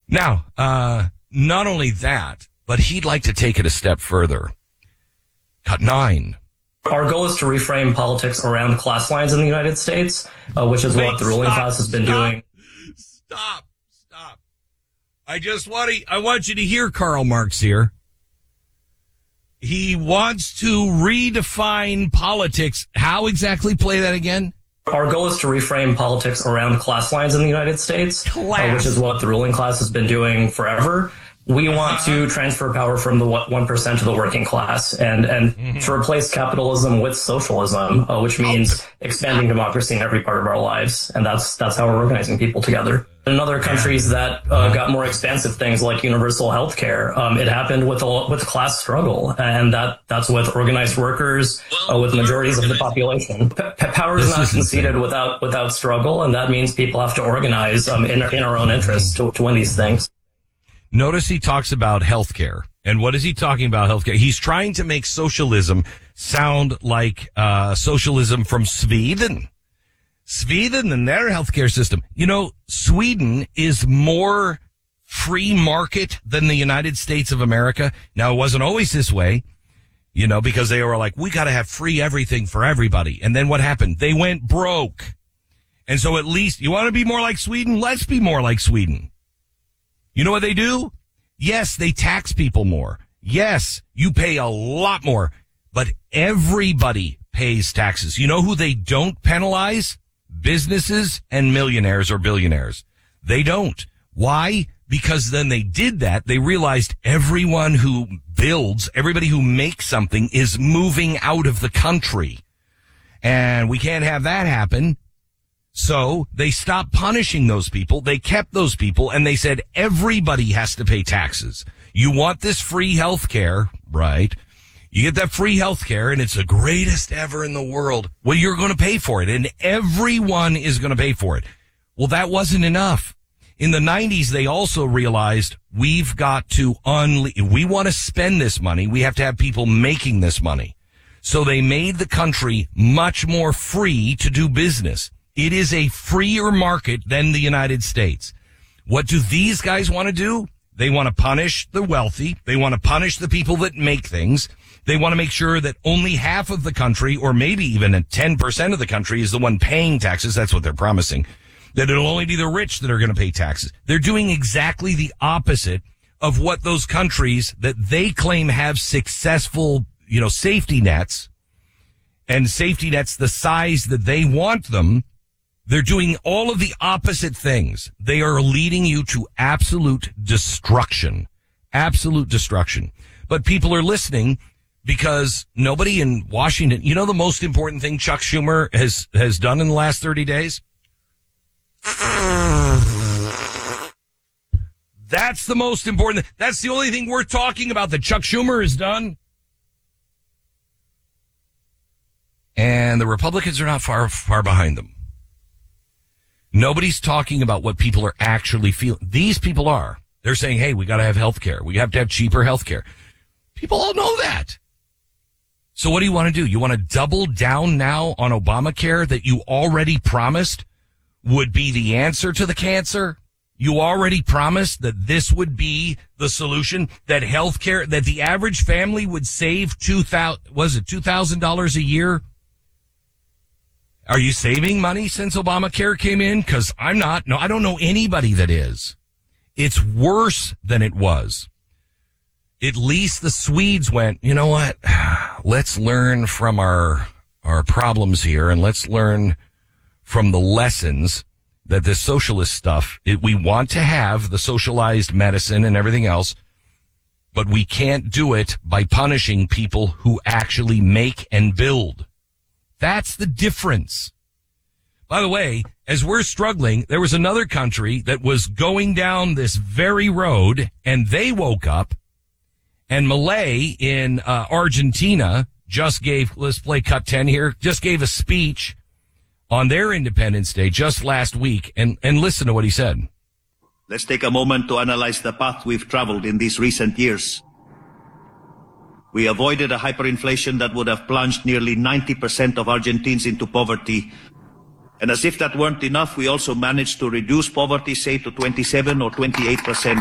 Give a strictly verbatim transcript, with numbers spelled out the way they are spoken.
Now, uh, not only that, but he'd like to take it a step further. Cut nine. Our goal is to reframe politics around class lines in the United States, uh, which is Wait, what the ruling stop, class has been stop, doing. Stop, stop. I just want to, I want you to hear Karl Marx here. He wants to redefine politics. How exactly? Play that again. Our goal is to reframe politics around class lines in the United States, uh, which is what the ruling class has been doing forever. We want to transfer power from the one percent to the working class and, and mm-hmm. to replace capitalism with socialism, uh, which means expanding democracy in every part of our lives. And that's that's how we're organizing people together. In other countries that uh, got more expansive things like universal health care, um, it happened with a, with class struggle. And that that's with organized workers, uh, with majorities of the population. P- power is not conceded without without struggle. And that means people have to organize um, in, in our own interests to, to win these things. Notice he talks about healthcare. And what is he talking about healthcare? He's trying to make socialism sound like uh socialism from Sweden. Sweden and their healthcare system. You know, Sweden is more free market than the United States of America. Now, it wasn't always this way, you know, because they were like, we got to have free everything for everybody. And then what happened? They went broke. And so at least, you want to be more like Sweden? Let's be more like Sweden. You know what they do? Yes, they tax people more. Yes, you pay a lot more, but everybody pays taxes. You know who they don't penalize? Businesses and millionaires or billionaires. They don't. Why? Because then they did that. They realized everyone who builds, everybody who makes something is moving out of the country. And we can't have that happen. So they stopped punishing those people. They kept those people and they said everybody has to pay taxes. You want this free health care, right? You get that free health care and it's the greatest ever in the world. Well, you're going to pay for it and everyone is going to pay for it. Well, that wasn't enough. In the nineties, they also realized we've got to unle- we want to spend this money. We have to have people making this money. So they made the country much more free to do business. It is a freer market than the United States. What do these guys want to do? They want to punish the wealthy. They want to punish the people that make things. They want to make sure that only half of the country, or maybe even ten percent of the country, is the one paying taxes. That's what they're promising. That it'll only be the rich that are going to pay taxes. They're doing exactly the opposite of what those countries that they claim have successful, you know, safety nets and safety nets the size that they want them. They're doing all of the opposite things. They are leading you to absolute destruction. Absolute destruction. But people are listening because nobody in Washington, you know the most important thing Chuck Schumer has, has done in the last thirty days? That's the most important. That's the only thing we're talking about that Chuck Schumer has done. And the Republicans are not far, far behind them. Nobody's talking about what people are actually feeling. These people are. They're saying, hey, we got to have health care. We have to have cheaper health care. People all know that. So what do you want to do? You want to double down now on Obamacare that you already promised would be the answer to the cancer? You already promised that this would be the solution, that health care, that the average family would save two thousand, was it two thousand dollars a year? Are you saving money since Obamacare came in? Because I'm not. No, I don't know anybody that is. It's worse than it was. At least the Swedes went, you know what? Let's learn from our our problems here, and let's learn from the lessons that this socialist stuff, it, we want to have the socialized medicine and everything else, but we can't do it by punishing people who actually make and build. That's the difference. By the way, as we're struggling, there was another country that was going down this very road, and they woke up, and Milei in uh, Argentina just gave, let's play cut ten here, just gave a speech on their Independence Day just last week, and, and listen to what he said. Let's take a moment to analyze the path we've traveled in these recent years. We avoided a hyperinflation that would have plunged nearly ninety percent of Argentines into poverty. And as if that weren't enough, we also managed to reduce poverty, say, to twenty-seven or twenty-eight percent